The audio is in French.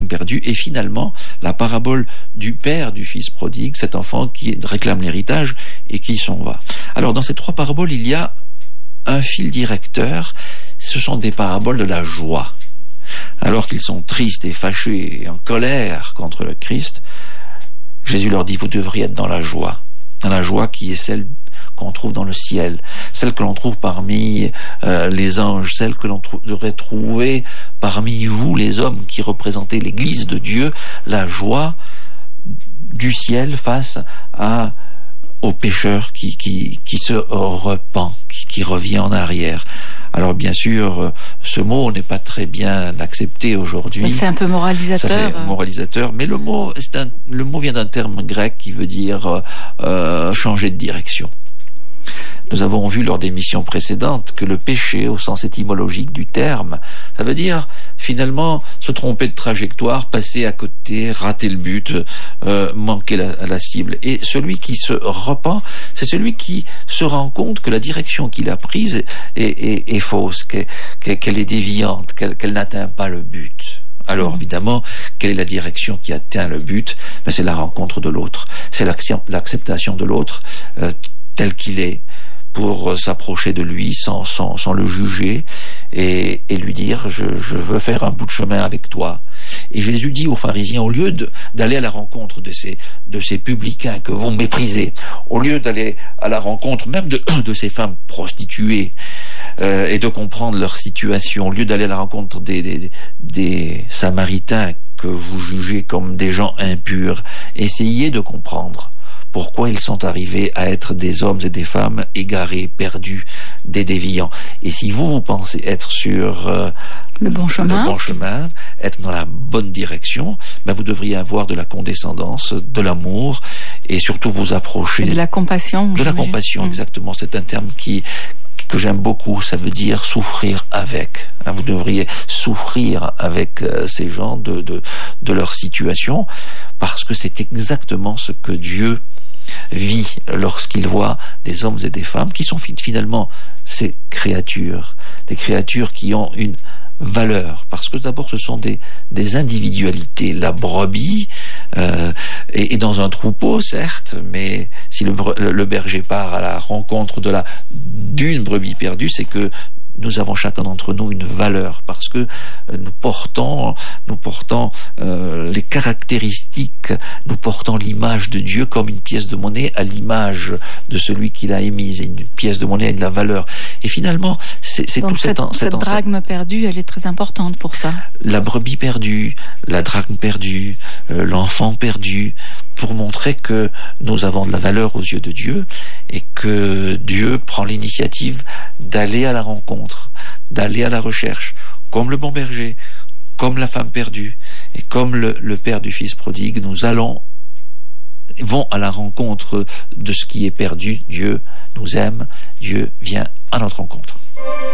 perdue, et finalement la parabole du père du fils prodigue, cet enfant qui réclame l'héritage et qui s'en va. Alors dans ces trois paraboles, il y a un fil directeur, ce sont des paraboles de la joie. Alors qu'ils sont tristes et fâchés et en colère contre le Christ, Jésus leur dit, vous devriez être dans la joie qui est celle qu'on trouve dans le ciel, celle que l'on trouve parmi les anges, celle que l'on devrait trouver parmi vous, les hommes qui représentez l'Église de Dieu, la joie du ciel face au pécheur qui se repent, qui revient en arrière. Alors bien sûr, ce mot n'est pas très bien accepté aujourd'hui. Ça fait un peu moralisateur. Mais le mot vient d'un terme grec qui veut dire changer de direction. Nous avons vu lors des missions précédentes que le péché, au sens étymologique du terme, ça veut dire finalement se tromper de trajectoire, passer à côté, rater le but, manquer la cible. Et celui qui se repent, c'est celui qui se rend compte que la direction qu'il a prise est fausse, qu'elle est déviante, qu'elle n'atteint pas le but. Alors évidemment, quelle est la direction qui atteint le but? C'est la rencontre de l'autre, c'est l'acceptation de l'autre tel qu'il est, pour s'approcher de lui sans le juger et lui dire je veux faire un bout de chemin avec toi. Et Jésus dit aux pharisiens, au lieu d'aller à la rencontre de ces publicains que vous méprisez, au lieu d'aller à la rencontre même de ces femmes prostituées et de comprendre leur situation, au lieu d'aller à la rencontre des Samaritains que vous jugez comme des gens impurs, essayez de comprendre pourquoi ils sont arrivés à être des hommes et des femmes égarés, perdus, des déviants. Et si vous pensez être sur le bon chemin, être dans la bonne direction, vous devriez avoir de la condescendance, de l'amour, et surtout vous approcher... De la compassion. De la compassion, exactement. C'est un terme que j'aime beaucoup, ça veut dire souffrir avec. Vous devriez souffrir avec ces gens de leur situation, parce que c'est exactement ce que Dieu vit lorsqu'il voit des hommes et des femmes qui sont finalement ces créatures, des créatures qui ont une valeur, parce que d'abord ce sont des individualités. La brebis est dans un troupeau, certes, mais si le berger part à la rencontre d'une brebis perdue, c'est que nous avons chacun d'entre nous une valeur, parce que nous portons les caractéristiques, nous portons l'image de Dieu comme une pièce de monnaie à l'image de celui qui l'a émise. Et une pièce de monnaie a de la valeur. Et finalement, c'est tout cette drachme perdue, elle est très importante pour ça. La brebis perdue, la drachme perdue, l'enfant perdu, pour montrer que nous avons de la valeur aux yeux de Dieu et que Dieu prend l'initiative d'aller à la rencontre, d'aller à la recherche, comme le bon berger, comme la femme perdue et comme le père du fils prodigue. Nous vont à la rencontre de ce qui est perdu. Dieu nous aime, Dieu vient à notre rencontre.